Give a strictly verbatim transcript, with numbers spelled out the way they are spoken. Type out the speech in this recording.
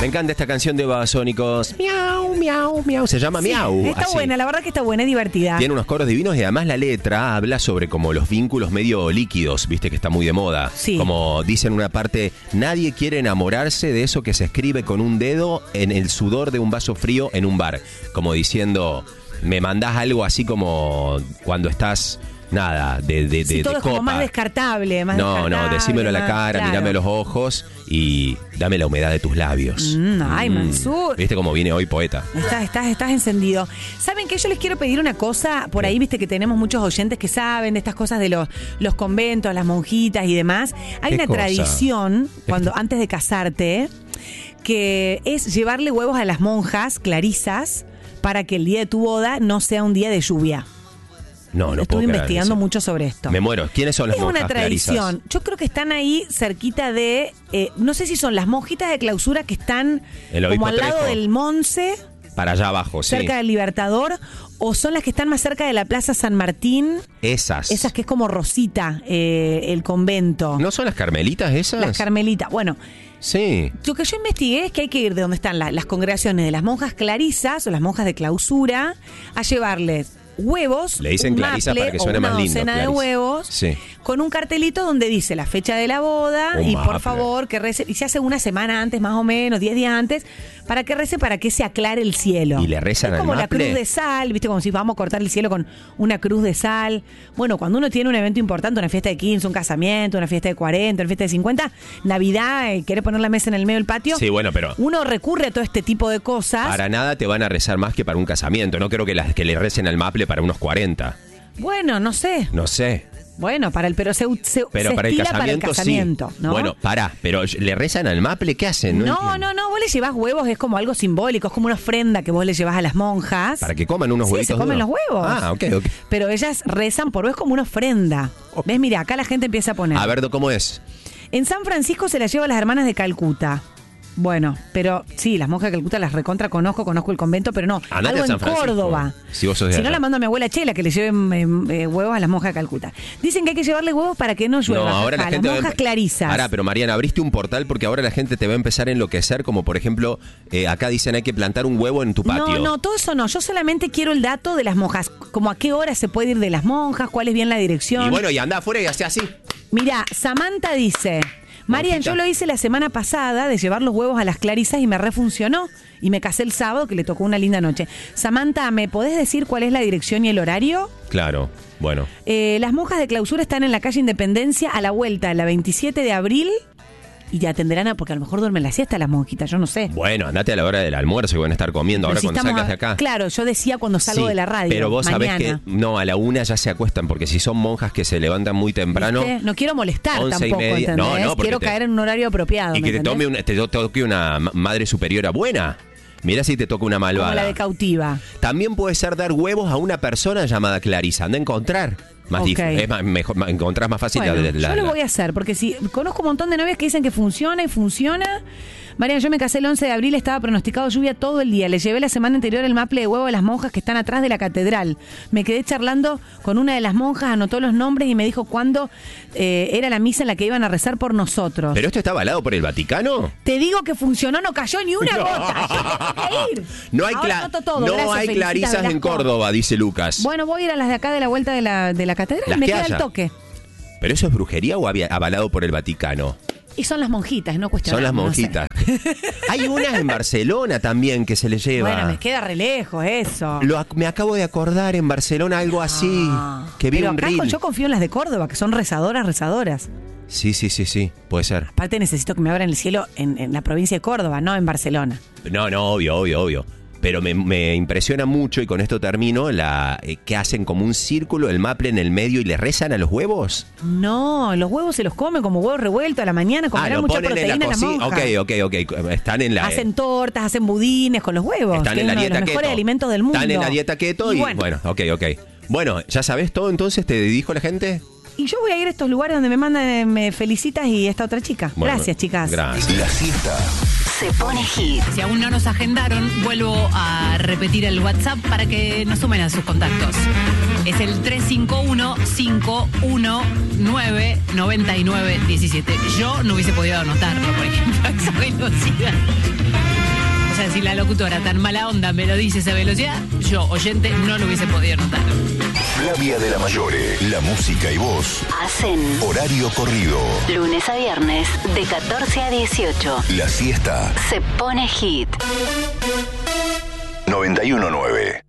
Me encanta esta canción de Babasónicos. Miau, miau, miau. Se llama Sí, Miau. está así. buena, la verdad que está buena, es divertida. Tiene unos coros divinos y además la letra habla sobre como los vínculos medio líquidos, viste que está muy de moda. Sí. Como dice en una parte, nadie quiere enamorarse de eso que se escribe con un dedo en el sudor de un vaso frío en un bar. Como diciendo, me mandás algo así como cuando estás... Nada, de, de, Sí, de, todo de es como copa. más descartable, más No, descartable. no, decímelo a la más- cara, claro. mírame a los ojos y dame la humedad de tus labios. Mm, ay, Mansur. ¿Viste cómo viene hoy poeta? Estás, estás, estás encendido. ¿Saben qué? Yo les quiero pedir una cosa. Por ahí, viste que tenemos muchos oyentes que saben de estas cosas de los, los conventos, las monjitas y demás. Hay ¿Qué una cosa? tradición, cuando antes de casarte, que es llevarle huevos a las monjas clarisas para que el día de tu boda no sea un día de lluvia. No, no Estuve puedo creer investigando eso. mucho sobre esto. Me muero. ¿Quiénes son las Es monjas una tradición. clarisas? Yo creo que están ahí cerquita de, eh, no sé si son las monjitas de clausura que están El como Obispo al lado Trejo. del Monse, Para allá abajo, sí. cerca del Libertador, o son las que están más cerca de la Plaza San Martín, Esas. esas que es como Rosita, eh, el convento. ¿No son las carmelitas esas? Las carmelitas. Bueno, Sí. lo que yo investigué es que hay que ir de donde están la- las congregaciones de las monjas clarisas o las monjas de clausura a llevarles huevos, Le dicen un clarisa maple para que o suene una más lindo, docena de clarisa. huevos, Sí. con un cartelito donde dice la fecha de la boda Un y por maple. favor que rece, y se hace una semana antes más o menos, diez días antes, para que rece para que se aclare el cielo. ¿Y le rezan es al como la maple? cruz de sal, viste, como si vamos a cortar el cielo con una cruz de sal. Bueno, cuando uno tiene un evento importante, una fiesta de quince, un casamiento, una fiesta de cuarenta, una fiesta de cincuenta, Navidad, eh, quiere poner la mesa en el medio del patio. Sí, bueno, pero Uno recurre a todo este tipo de cosas. para nada te van a rezar más que para un casamiento. No creo que, las, que le recen al maple para unos cuarenta. Bueno, no sé. No sé. Bueno, para el pero se, se, Pero se para el estila casamiento, para el casamiento, sí. ¿no? Bueno, pará. Pero ¿le rezan al maple? ¿Qué hacen? no, entiendo. no, no, vos le llevás huevos, es como algo simbólico, es como una ofrenda que vos le llevás a las monjas. Para que coman unos Sí, huevitos se comen duros. los huevos. Ah, ok, ok. Pero ellas rezan por vos, es como una ofrenda. ¿Ves? Mira, acá la gente empieza a poner. A ver, ¿cómo es? En San Francisco se la lleva a las hermanas de Calcuta. Bueno, pero sí, las monjas de Calcuta las recontra conozco, conozco el convento, pero no. Andate algo a San en Francisco, Córdoba. si vos sos de Si no, allá. la mando a mi abuela Chela que le lleven eh, eh, huevos a las monjas de Calcuta. Dicen que hay que llevarle huevos para que no llueva. No, ahora la a gente las va a monjas empe- clarisas. Ahora, pero Mariana, abriste un portal porque ahora la gente te va a empezar a enloquecer, como por ejemplo, eh, acá dicen hay que plantar un huevo en tu patio. No, no, todo eso no. Yo solamente quiero el dato de las monjas. Como a qué hora se puede ir de las monjas, cuál es bien la dirección. Y bueno, y anda afuera y hace así. Mira, Samantha dice, Marian, Monjita. yo lo hice la semana pasada de llevar los huevos a las clarisas y me refuncionó. Y me casé el sábado, que le tocó una linda noche. Samantha, ¿me podés decir cuál es la dirección y el horario? Claro, bueno. Eh, las monjas de clausura están en la calle Independencia a la vuelta, la veintisiete de abril. Y te atenderán a, porque a lo mejor duermen la siesta las monjitas, yo no sé. Bueno, andate a la hora del almuerzo que van a estar comiendo ahora Pero si cuando estamos salgas de a- acá. Claro, yo decía cuando salgo Sí, de la radio. Pero vos sabés mañana. que no, a la una ya se acuestan, porque si son monjas que se levantan muy temprano. ¿Viste? No quiero molestar once y tampoco, media. ¿entendés? No, no, porque quiero te- caer en un horario apropiado. Y ¿me que te entendés? tome una, te to- toque una ma- madre superiora buena. Mirá si te toca una malvada. Como la de cautiva. También puede ser dar huevos a una persona llamada Clarisa. Anda a encontrar. Más Ok. dif- es más, mejor, más- encontrás más fácil Bueno, la, la- yo lo la- voy a hacer, porque si conozco un montón de novias que dicen que funciona y funciona. Mariana, yo me casé el once de abril, estaba pronosticado lluvia todo el día. Le llevé la semana anterior el maple de huevo a las monjas que están atrás de la catedral. Me quedé charlando con una de las monjas, anotó los nombres y me dijo cuándo eh, era la misa en la que iban a rezar por nosotros. ¿Pero esto está avalado por el Vaticano? Te digo que funcionó, no cayó ni una No. gota. Yo tengo que ir. No hay, Ahora cla- anoto todo. no Gracias, hay Felicita clarisas en Velasco. Córdoba, dice Lucas. Bueno, voy a ir a las de acá de la vuelta de la, de la catedral. Las Me que queda haya. el toque. ¿Pero eso es brujería o había- avalado por el Vaticano? Y son las monjitas, no cuestionamos. Son las no sé. monjitas. Hay unas en Barcelona también que se le lleva. Bueno, me queda re lejos eso. Lo ac- me acabo de acordar en Barcelona algo así. Ah. Que vi Pero un acá reel. yo confío en las de Córdoba, que son rezadoras, rezadoras. Sí, sí, sí, sí. Puede ser. Aparte necesito que me abran el cielo en, en la provincia de Córdoba, no en Barcelona. No, no, obvio, obvio, obvio. Pero me, me impresiona mucho, y con esto termino, la eh, que hacen como un círculo, el maple en el medio y le rezan a los huevos. No, los huevos se los come como huevos revueltos a la mañana, comerán lo mucha ponen en la proteína las cocina. monjas. Ok, ok, ok. Están en la... Hacen tortas, hacen budines con los huevos. Están que en es la uno de dieta los mejores keto. alimentos del mundo. Están en la dieta keto y, Y bueno. bueno. ok, ok. Bueno, ¿ya sabes todo entonces? ¿Te dijo la gente? Y yo voy a ir a estos lugares donde me mandan, eh, me felicitas y esta otra chica. Bueno, Gracias, chicas. Gracias. La cita. Se pone hit. Si aún no nos agendaron, vuelvo a repetir el WhatsApp para que nos sumen a sus contactos. Es el tres cinco uno, cinco uno nueve, nueve nueve uno siete. Yo no hubiese podido anotarlo, por ejemplo, esa velocidad. si la locutora tan mala onda me lo dice a esa velocidad, yo, oyente, no lo hubiese podido notar. Flavia de la Mayore, la música y voz hacen horario corrido. Lunes a viernes, de catorce a dieciocho. La siesta Se pone hit. noventa y uno nueve.